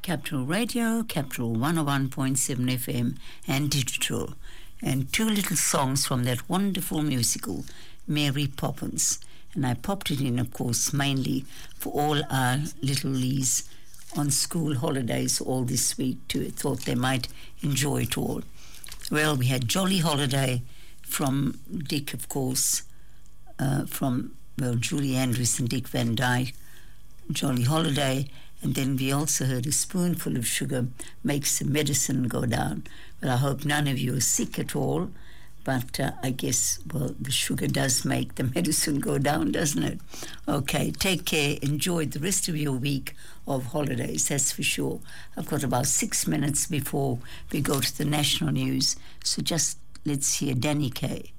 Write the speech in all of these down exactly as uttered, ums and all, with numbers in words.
Capital Radio, Capital one oh one point seven F M and digital. And two little songs from that wonderful musical, Mary Poppins. And I popped it in, of course, mainly for all our little Lees on school holidays all this week too. Thought they might enjoy it all. Well, we had Jolly Holiday from Dick, of course, uh, from, well, Julie Andrews and Dick Van Dyke, Jolly Holiday. And then we also heard A Spoonful of Sugar Makes the Medicine Go Down. Well, I hope none of you are sick at all, but uh, I guess, well, the sugar does make the medicine go down, doesn't it? Okay, take care. Enjoy the rest of your week of holidays, that's for sure. I've got about six minutes before we go to the national news, so just let's hear Danny Kaye.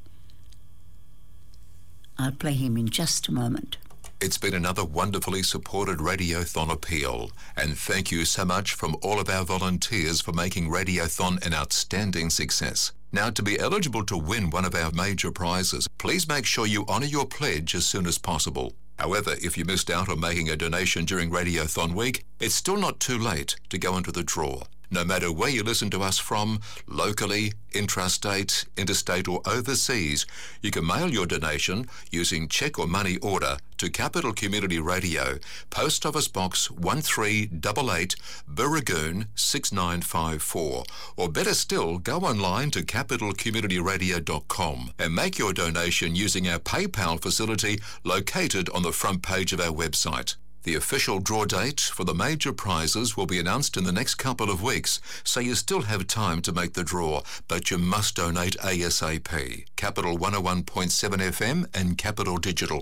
I'll play him in just a moment. It's been another wonderfully supported Radiothon appeal, and thank you so much from all of our volunteers for making Radiothon an outstanding success. Now, to be eligible to win one of our major prizes, please make sure you honour your pledge as soon as possible. However, if you missed out on making a donation during Radiothon week, it's still not too late to go into the draw. No matter where you listen to us from, locally, intrastate, interstate or overseas, you can mail your donation using cheque or money order to Capital Community Radio, Post Office Box one three eight eight, Burragoon six nine five four. Or better still, go online to capital community radio dot com and make your donation using our PayPal facility located on the front page of our website. The official draw date for the major prizes will be announced in the next couple of weeks, so you still have time to make the draw, but you must donate ASAP. Capital one oh one point seven F M and Capital Digital.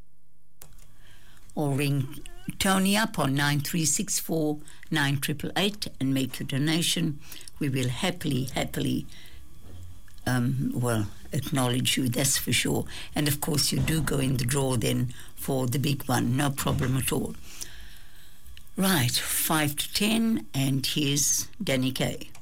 Or ring Tony up on nine three six four, nine eight eight eight and make your donation. We will happily, happily, um, well, acknowledge you, that's for sure. And of course you do go in the draw then for the big one, no problem at all. Right, five to ten, and here's Danny Kaye.